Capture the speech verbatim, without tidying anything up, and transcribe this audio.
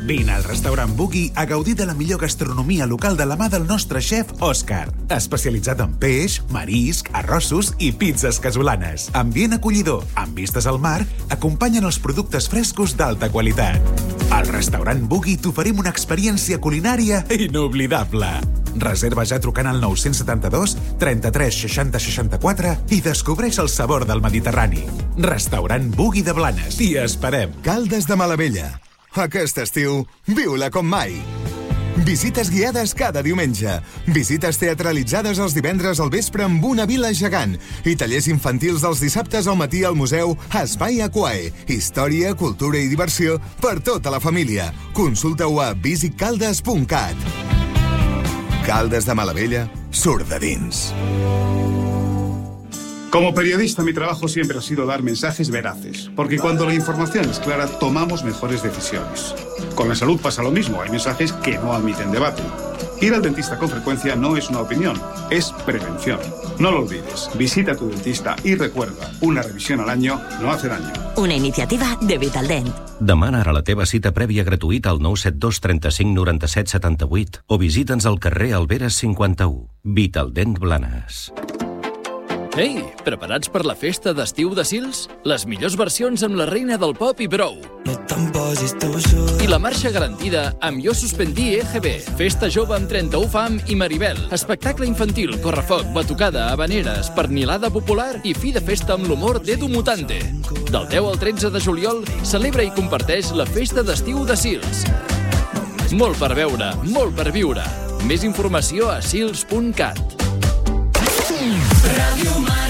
Vine al restaurant Boogie a gaudir de la millor gastronomia local de la mà del nostre xef Òscar, especialitzat en peix, marisc, arrossos i pizzas casolanes. Ambient acollidor, amb vistes al mar, acompanyen els productes frescos d'alta qualitat. Al restaurant Boogie t'oferim una experiència culinària inoblidable. Reserva ja trucant al nou set dos, trenta-tres, seixanta, seixanta-quatre i descobreix el sabor del Mediterrani. Restaurant Boogie de Blanes. T'hi esperem. Caldes de Malavella. Aquest estiu, viu-la com mai. Visites guiades cada diumenge. Visites teatralitzades els divendres al vespre amb una vila gegant. I tallers infantils els dissabtes al matí al museu Espai Aquae. Història, cultura i diversió per tota la família. Consulta-ho a visit caldes punt cat. Caldes de Malavella, surt de dins. Como periodista, mi trabajo siempre ha sido dar mensajes veraces, porque cuando la información es clara, tomamos mejores decisiones. Con la salud pasa lo mismo, hay mensajes que no admiten debate. Ir al dentista con frecuencia no es una opinión, es prevención. No lo olvides, visita a tu dentista y recuerda, una revisión al año no hace daño. Una iniciativa de Vitaldent. Demana ara la teva cita prèvia gratuïta al nou set dos, trenta-cinc, noranta-set, setanta-vuit o visita'ns al carrer Alberes cinquanta-u. Vitaldent Blanes. Ei, preparats per la festa d'estiu de Sils? Les millors versions amb la reina del pop i Brou. I la marxa garantida amb Jo Suspendí E G B, Festa Jove amb trenta-u Fam i Maribel, espectacle infantil, correfoc, batucada, habaneres, pernilada popular i fi de festa amb l'humor d'Edu Mutante. Del deu al tretze de juliol, celebra i comparteix la festa d'estiu de Sils. Molt per veure, molt per viure. Més informació a sils punt cat. Radio